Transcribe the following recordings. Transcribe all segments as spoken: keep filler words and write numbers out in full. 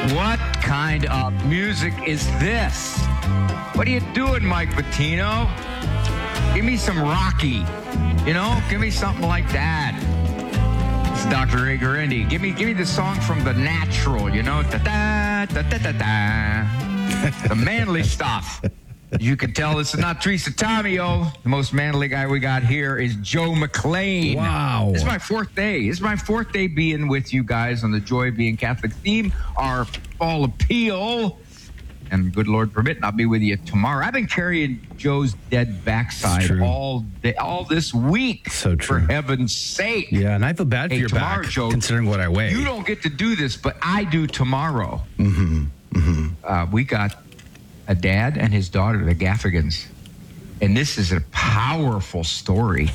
What kind of music is this? What are you doing, Mike Bettino? Give me some Rocky. You know, give me something like that. It's Doctor Ray Guarendi. Give me, give me the song from The Natural. You know, da da da da da da. The manly stuff. You can tell this is not Teresa Tomeo. The most manly guy we got here is Joe McClain. Wow. This is my fourth day. This is my fourth day being with you guys on the Joy of Being Catholic theme, our fall appeal. And good Lord permit, I'll be with you tomorrow. I've been carrying Joe's dead backside all day, all this week. So true. For heaven's sake. Yeah, and I feel bad for hey, your tomorrow, back, Joe, considering what I weigh. You don't get to do this, but I do tomorrow. Mm-hmm. Mm-hmm. Uh, we got a dad and his daughter, the Gaffigans. And this is a powerful story.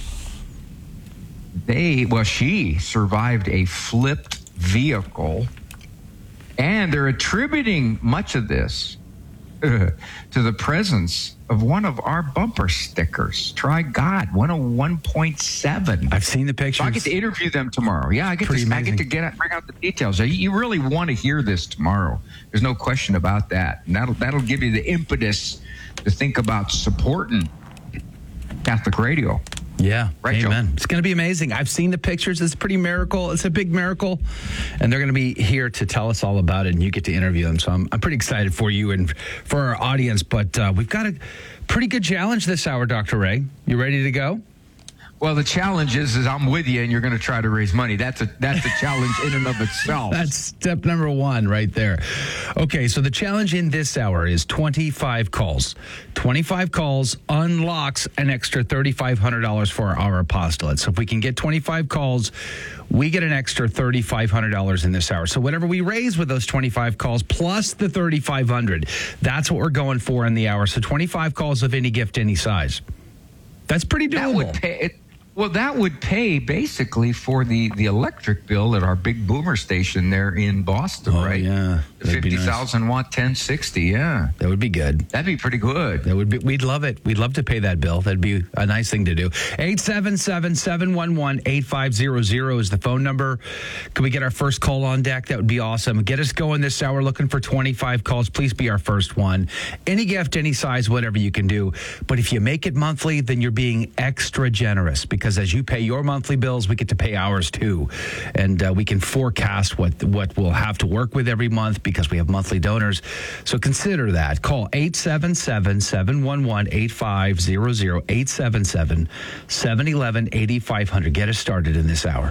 They, well, she survived a flipped vehicle, and they're attributing much of this uh, to the presence of one of our bumper stickers. Try God, one oh one point seven. I've seen the pictures. So I get to interview them tomorrow. Yeah, I get Pretty to amazing. I get to get bring out the details. You- You really want to hear this tomorrow. There's no question about that. And that'll that'll give you the impetus to think about supporting Catholic radio. Yeah, Right, Joe? amen. It's going to be amazing. I've seen the pictures. It's a pretty miracle. It's a big miracle. And they're going to be here to tell us all about it, and you get to interview them. So I'm, I'm pretty excited for you and for our audience. But uh, we've got a pretty good challenge this hour, Doctor Ray. You ready to go? Well, the challenge is, is I'm with you, and you're going to try to raise money. That's a that's a challenge in and of itself. That's step number one right there. Okay, so the challenge in this hour is twenty-five calls. twenty-five calls unlocks an extra three thousand five hundred dollars for our apostolate. So if we can get twenty-five calls, we get an extra three thousand five hundred dollars in this hour. So whatever we raise with those twenty-five calls plus the three thousand five hundred dollars, that's what we're going for in the hour. So twenty-five calls of any gift, any size. That's pretty doable. That would pay. It, well, that would pay basically for the, the electric bill at our big boomer station there in Boston, Oh, right? yeah. The That'd be fifty thousand watt ten sixty, yeah. That would be good. That'd be pretty good. That would be, we'd love it. We'd love to pay that bill. That'd be a nice thing to do. eight seven seven, seven one one, eight five zero zero is the phone number. Can we get our first call on deck? That would be awesome. Get us going this hour, looking for twenty-five calls. Please be our first one. Any gift, any size, whatever you can do. But if you make it monthly, then you're being extra generous, because as you pay your monthly bills, we get to pay ours too. And uh, we can forecast what, what we'll have to work with every month because we have monthly donors. So consider that. Call eight seven seven, seven one one, eight five zero zero, eight seven seven, seven one one, eight five hundred. Get us started in this hour.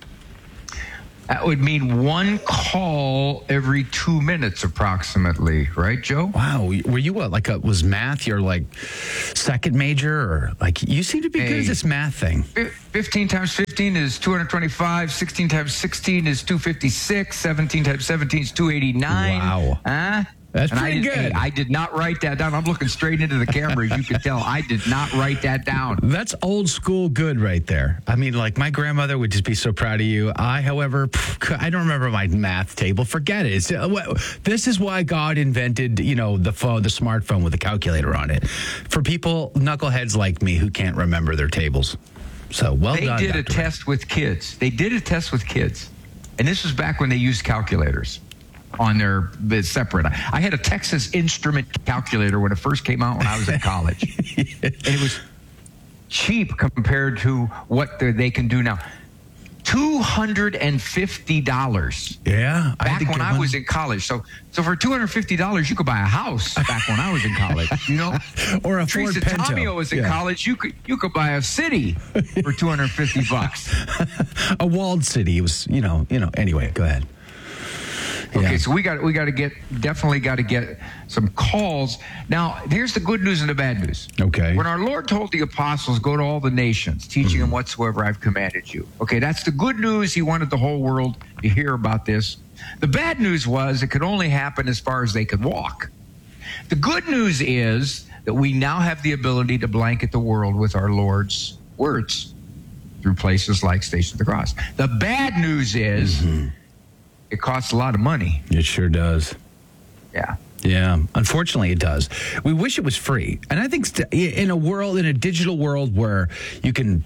That would mean one call every two minutes approximately, right, Joe? Wow. Were you what? Like, a, was math your, like, second major? Or, like, you seem to be good Hey. at this math thing. fifteen times fifteen is two hundred twenty-five. sixteen times sixteen is two hundred fifty-six. seventeen times seventeen is two hundred eighty-nine. Wow. Huh? That's And pretty I, good. hey, I did not write that down. I'm looking straight into the camera, as you can tell. I did not write that down. That's old school good right there. I mean, like, my grandmother would just be so proud of you. I, however, pff, I don't remember my math table. Forget it. It's, uh, wh- this is why God invented, you know, the phone, the smartphone with a calculator on it. For people, knuckleheads like me, who can't remember their tables. So, well They done, did a Doctor test with kids. They did a test with kids. And this was back when they used calculators on their the separate. I had a Texas Instrument calculator when it first came out when I was in college. And it was cheap compared to what the- they can do now. two hundred fifty dollars. Yeah. I had Back to when get I one. was in college. So so for two hundred fifty dollars, you could buy a house back when I was in college, you know? Or a Teresa Ford Pinto. Tomeo was in Yeah. college. You could you could buy a city for two hundred fifty bucks. A walled city. It was, you know, you know, anyway, go ahead. Okay, Yeah. so we got we got to get definitely got to get some calls. Now, here's the good news and the bad news. Okay. When our Lord told the apostles, "Go to all the nations, teaching them whatsoever I've commanded you." Okay, that's the good news. He wanted the whole world to hear about this. The bad news was it could only happen as far as they could walk. The good news is that we now have the ability to blanket the world with our Lord's words through places like Station of the Cross. The bad news is Mm-hmm. it costs a lot of money. It sure does. Yeah. Yeah, unfortunately it does. We wish it was free. And I think st- in a world, in a digital world where you can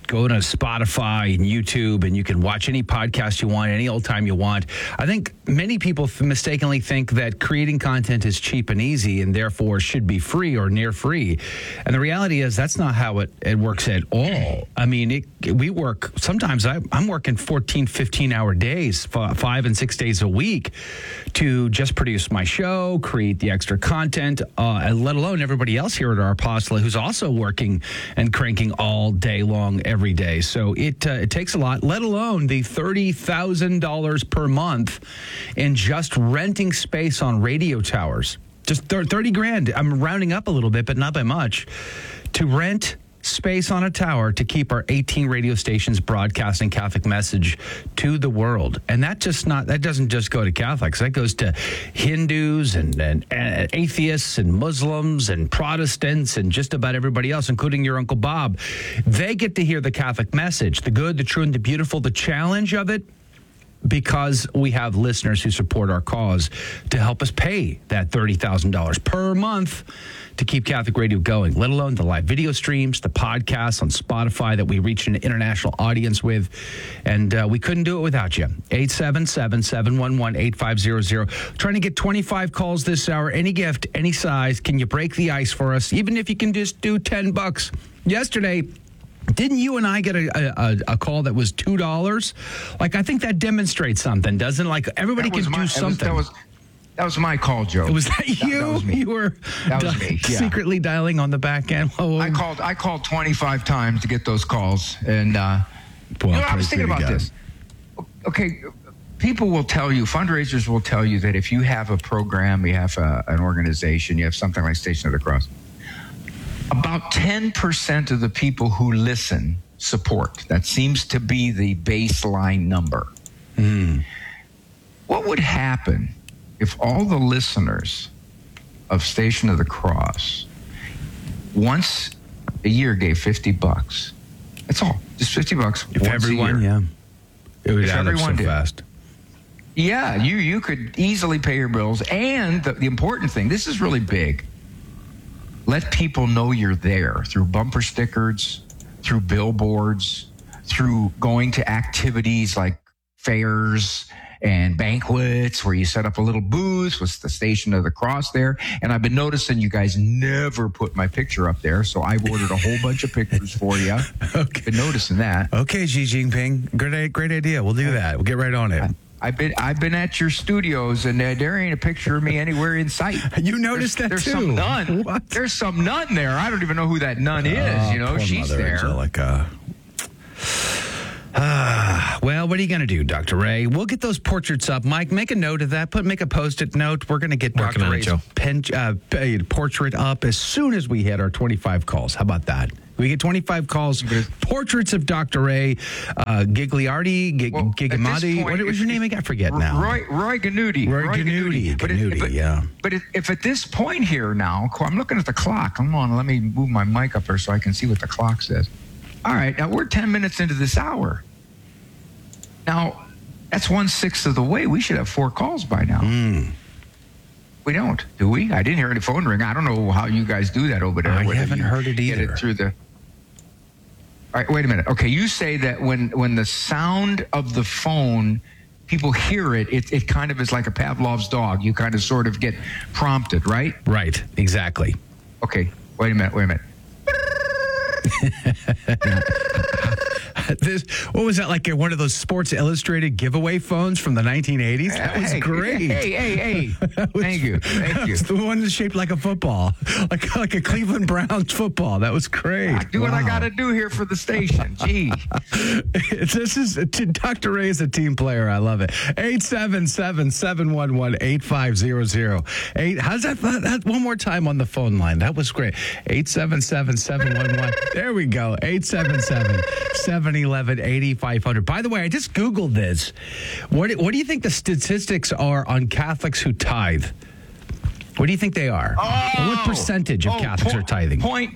go to Spotify and YouTube, and you can watch any podcast you want, any old time you want. I think many people mistakenly think that creating content is cheap and easy and therefore should be free or near free. And the reality is that's not how it, it works at all. I mean, it, we work, sometimes I, I'm working fourteen, fifteen hour days, five and six days a week to just produce my show, create the extra content, uh, and let alone everybody else here at our Apostolate who's also working and cranking all day long every day. So it uh, it takes a lot, let alone the thirty thousand dollars per month in just renting space on radio towers. Just thirty grand. I'm rounding up a little bit, but not by much. To rent space on a tower to keep our eighteen radio stations broadcasting Catholic message to the world. And that just not that doesn't just go to Catholics. That goes to Hindus and, and, and atheists and Muslims and Protestants and just about everybody else, including your Uncle Bob. They get to hear the Catholic message, the good, the true, and the beautiful. The challenge of it, because we have listeners who support our cause to help us pay that thirty thousand dollars per month to keep Catholic radio going, let alone the live video streams, the podcasts on Spotify that we reach an international audience with. And uh, we couldn't do it without you. eight seven seven, seven one one, eight five zero zero. Trying to get twenty-five calls this hour. Any gift, any size. Can you break the ice for us? Even if you can just do ten bucks. Yesterday, didn't you and I get a, a, a call that was two dollars? Like, I think that demonstrates something, doesn't it? Like, everybody can my, do something. That was, that was my call, Joe. Was that you? That, that was me. You were that was me, yeah. secretly dialing on the back end? Oh, I called I called twenty-five times to get those calls. And, uh, well, you know, I was thinking about this. Okay, people will tell you, fundraisers will tell you that if you have a program, you have a, an organization, you have something like Station of the Cross, about ten percent of the people who listen support. That seems to be the baseline number. Mm. What would happen if all the listeners of Station of the Cross once a year gave fifty bucks? That's all. Just fifty bucks. If once everyone, a year. yeah. It would if add up so did. fast. Yeah, you, you could easily pay your bills. And the, the important thing, this is really big. Let people know you're there through bumper stickers, through billboards, through going to activities like fairs and banquets where you set up a little booth with the Station of the Cross there. And I've been noticing you guys never put my picture up there, so I've ordered a whole bunch of pictures for you. Okay. Been noticing that. Okay, Xi Jinping. Great, great idea. We'll do that. We'll get right on it. I, I've been I've been at your studios, and uh, there ain't a picture of me anywhere in sight. You noticed there's, that there's too. Some nun. What? There's some nun there. I don't even know who that nun is. Oh, you know, poor she's Mother there. Angelica. Ah, well, what are you going to do, Doctor Ray? We'll get those portraits up. Mike, make a note of that. Put make a post-it note. We're going to get Working Doctor on it, Ray's Joe. pen, uh, portrait up as soon as we hit our twenty-five calls. How about that? We get twenty-five calls. Portraits of Doctor Ray, uh, Gigliardi, G- Well, Gigamatti. What was your name again? I forget now. Roy, Roy Ganuti. Roy Ganuti. But, it, Ganuti, but, yeah. but it, if at this point here now, I'm looking at the clock. Come on, let me move my mic up there so I can see what the clock says. All right, now we're ten minutes into this hour. Now, that's one-sixth of the way. We should have four calls by now. Mm. We don't, do we? I didn't hear any phone ring. I don't know how you guys do that over there. I Whether haven't you heard it get either. It through the... All right, wait a minute. Okay, you say that when, when the sound of the phone, people hear it, it, it kind of is like a Pavlov's dog. You kind of sort of get prompted, right? Right, exactly. Okay, wait a minute, wait a minute. This, what was that, like one of those Sports Illustrated giveaway phones from the nineteen eighties? That was Hey, great. Hey, hey, hey. Was- Thank you, thank that you. was the one that's shaped like a football, like like a Cleveland Browns football. That was great. I do what I Wow. got to do here for the station. Gee. This is Doctor Ray is a team player. I love it. eight seven seven, seven one one, eight five zero zero. Eight. How's that, that? One more time on the phone line. That was great. eight seven seven, seven one one. There we go. eight seven seven, seven one one, eight five zero zero. By the way, I just Googled this. What, what do you think the statistics are on Catholics who tithe? What do you think they are? Oh, what percentage of oh, Catholics po- are tithing? Point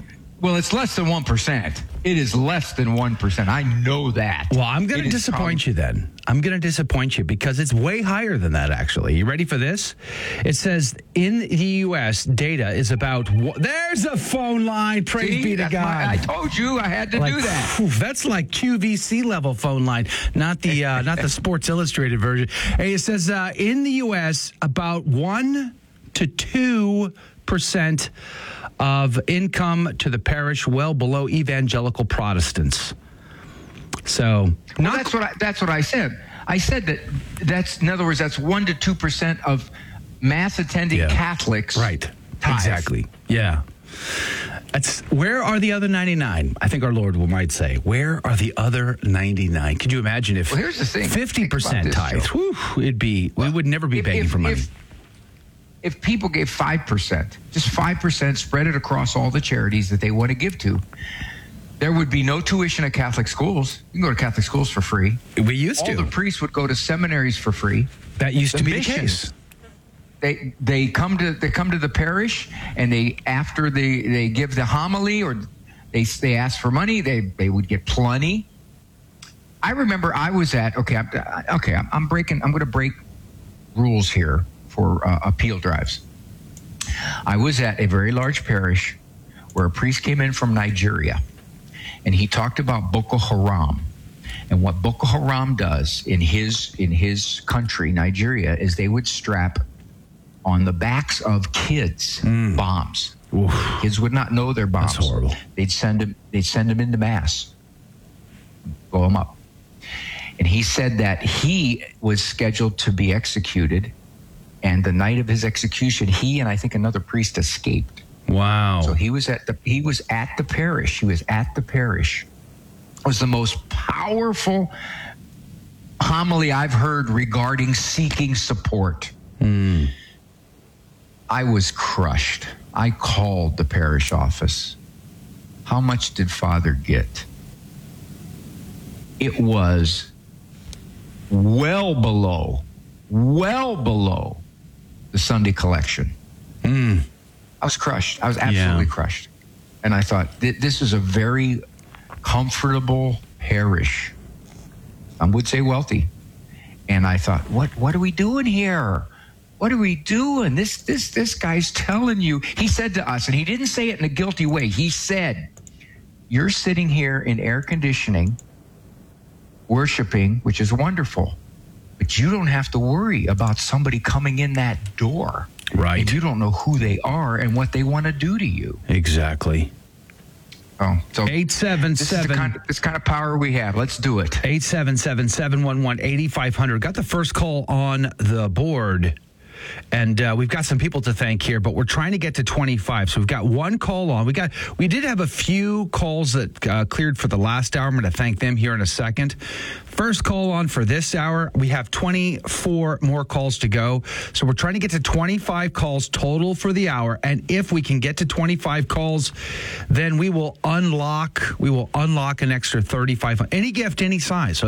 Well, it's less than one percent. It is less than one percent. I know that. Well, I'm going to It is disappoint probably- you then. I'm going to disappoint you because it's way higher than that, actually. You ready for this? It says in the U S, data is about... There's a phone line. Praise See, be to that's God. my- I told you I had to Like, do that. phew, that's like Q V C level phone line, not the uh, not the Sports Illustrated version. Hey, it says uh, in the U S, about one to two percent of income to the parish, well below evangelical Protestants. So, Well, not that's what I, that's what I said. I said that that's in other words that's one to two percent of mass attending Yeah. Catholics. right. tithe. Exactly. Yeah. That's where are the other ninety-nine? I think our Lord will might say, where are the other ninety-nine? Could you imagine if Well, here's the thing. fifty percent Think about tithe? this, Joe. Whew, it'd be we would never be If- begging if- for money. If, if people gave five percent, just five percent, spread it across all the charities that they want to give to, there would be no tuition at Catholic schools. You can go to Catholic schools for free. we used All to. the priests would go to seminaries for free. that used the to be missions. the case. They they come to they come to the parish, and they after they, they give the homily or they they ask for money, they they would get plenty. I remember I was at okay I'm, okay I'm, I'm breaking I'm going to break rules here for uh, appeal drives. I was at a very large parish where a priest came in from Nigeria, and he talked about Boko Haram. And what Boko Haram does in his in his country, Nigeria, is they would strap on the backs of kids bombs. Oof. Kids would not know they're bombs. That's horrible. They'd send them. They'd send them into mass, blow them up. And he said that he was scheduled to be executed, and the night of his execution, he and I think another priest escaped. Wow. So he was at the he was at the parish. He was at the parish. It was the most powerful homily I've heard regarding seeking support. Mm. I was crushed. I called the parish office. How much did Father get? It was well below, well below the Sunday collection. Mm. I was crushed. I was absolutely Yeah. crushed. And I thought, th- this is a very comfortable parish. Some would say wealthy. And I thought, what what are we doing here? What are we doing? This this this guy's telling you. He said to us, and he didn't say it in a guilty way. He said, you're sitting here in air conditioning, worshiping, which is wonderful, but you don't have to worry about somebody coming in that door. Right. And you don't know who they are and what they want to do to you. Exactly. Oh, so eight seven this is the seven kind of, this kind of power we have. Let's do it. eight seven seven, seven one one, eight five zero zero. Got the first call on the board. And uh, we've got some people to thank here, but we're trying to get to twenty-five. So we've got one call on. We got we did have a few calls that uh, cleared for the last hour. I'm going to thank them here in a second. First call on for this hour. We have twenty-four more calls to go. So we're trying to get to twenty-five calls total for the hour. And if we can get to twenty-five calls, then we will unlock we will unlock an extra thirty-five. Any gift, any size. So